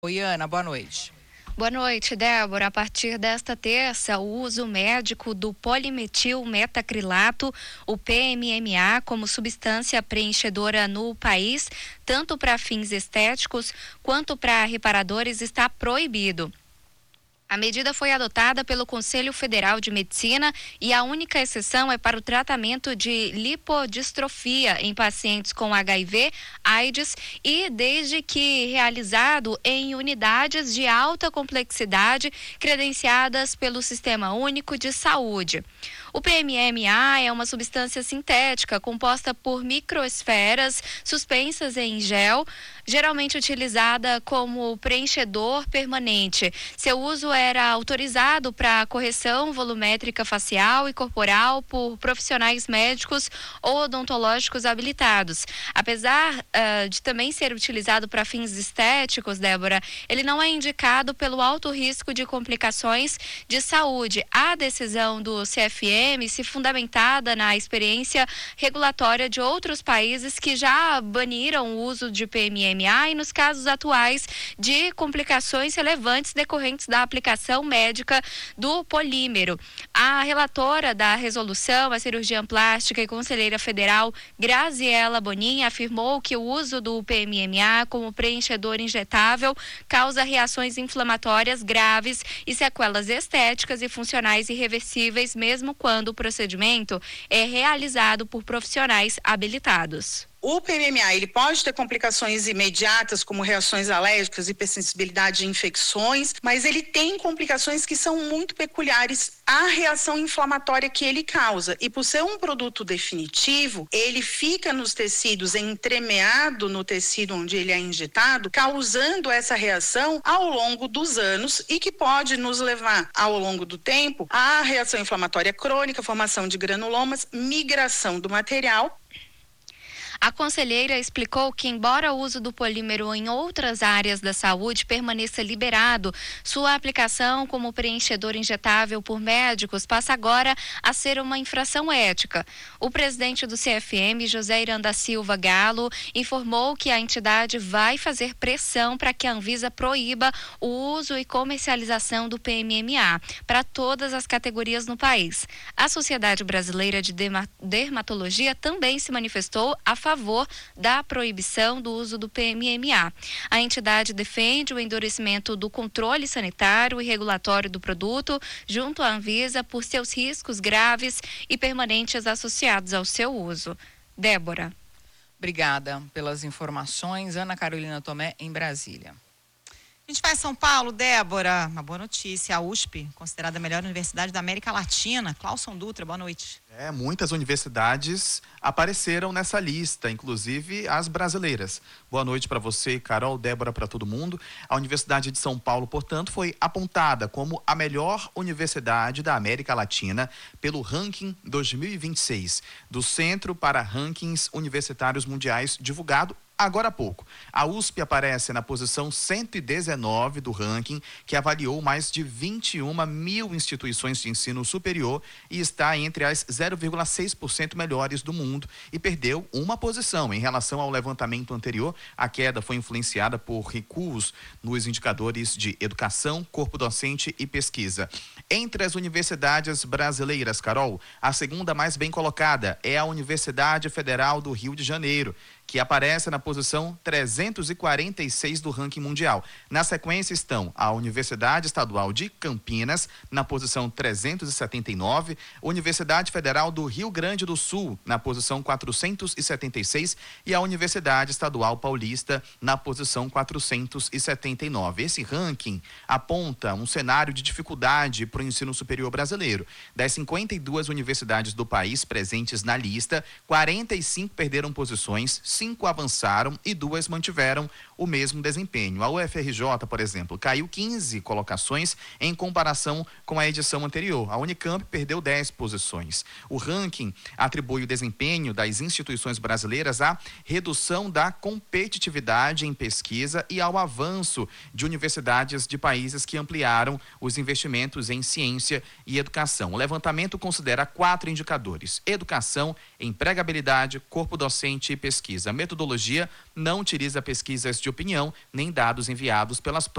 Oi, Ana, boa noite. Boa noite, Débora. A partir desta terça, o uso médico do polimetilmetacrilato, o PMMA, como substância preenchedora no país, tanto para fins estéticos quanto para reparadores, está proibido. A medida foi adotada pelo Conselho Federal de Medicina e a única exceção é para o tratamento de lipodistrofia em pacientes com HIV, AIDS e desde que realizado em unidades de alta complexidade credenciadas pelo Sistema Único de Saúde. O PMMA é uma substância sintética composta por microesferas suspensas em gel, geralmente utilizada como preenchedor permanente. Seu uso era autorizado para correção volumétrica facial e corporal por profissionais médicos ou odontológicos habilitados. Apesar de também ser utilizado para fins estéticos, Débora, ele não é indicado pelo alto risco de complicações de saúde. A decisão do CFM se fundamentada na experiência regulatória de outros países que já baniram o uso de PMMA e nos casos atuais de complicações relevantes decorrentes da aplicação médica do polímero. A relatora da resolução, a cirurgiã plástica e conselheira federal Graziela Bonin, afirmou que o uso do PMMA como preenchedor injetável causa reações inflamatórias graves e sequelas estéticas e funcionais irreversíveis, mesmo quando o procedimento é realizado por profissionais habilitados. O PMMA, ele pode ter complicações imediatas, como reações alérgicas, hipersensibilidade e infecções, mas ele tem complicações que são muito peculiares à reação inflamatória que ele causa. E por ser um produto definitivo, ele fica nos tecidos, entremeado no tecido onde ele é injetado, causando essa reação ao longo dos anos e que pode nos levar, ao longo do tempo, à reação inflamatória crônica, formação de granulomas, migração do material. A conselheira explicou que, embora o uso do polímero em outras áreas da saúde permaneça liberado, sua aplicação como preenchedor injetável por médicos passa agora a ser uma infração ética. O presidente do CFM, José Irã da Silva Galo, informou que a entidade vai fazer pressão para que a Anvisa proíba o uso e comercialização do PMMA para todas as categorias no país. A Sociedade Brasileira de Dermatologia também se manifestou a favor da proibição do uso do PMMA. A entidade defende o endurecimento do controle sanitário e regulatório do produto junto à Anvisa por seus riscos graves e permanentes associados ao seu uso. Débora. Obrigada pelas informações. Ana Carolina Tomé, em Brasília. A gente vai a São Paulo, Débora. Uma boa notícia. A USP, considerada a melhor universidade da América Latina. Clauson Dutra, boa noite. Muitas universidades apareceram nessa lista, inclusive as brasileiras. Boa noite para você, Carol, Débora, para todo mundo. A Universidade de São Paulo, portanto, foi apontada como a melhor universidade da América Latina pelo ranking 2026 do Centro para Rankings Universitários Mundiais, divulgado agora há pouco. A USP aparece na posição 119 do ranking, que avaliou mais de 21 mil instituições de ensino superior e está entre as 0,6% melhores do mundo e perdeu uma posição em relação ao levantamento anterior. A queda foi influenciada por recuos nos indicadores de educação, corpo docente e pesquisa. Entre as universidades brasileiras, Carol, a segunda mais bem colocada é a Universidade Federal do Rio de Janeiro, que aparece na posição 346 do ranking mundial. Na sequência estão a Universidade Estadual de Campinas, na posição 379, Universidade Federal do Rio Grande do Sul, na posição 476, e a Universidade Estadual Paulista, na posição 479. Esse ranking aponta um cenário de dificuldade para o ensino superior brasileiro. Das 52 universidades do país presentes na lista, 45 perderam posições, 5 avançaram e 2 mantiveram o mesmo desempenho. A UFRJ, por exemplo, caiu 15 colocações em comparação com a edição anterior. A Unicamp perdeu 10 posições. O ranking atribui o desempenho das instituições brasileiras à redução da competitividade em pesquisa e ao avanço de universidades de países que ampliaram os investimentos em ciência e educação. O levantamento considera 4 indicadores: educação, empregabilidade, corpo docente e pesquisa. A metodologia não utiliza pesquisas de opinião nem dados enviados pelas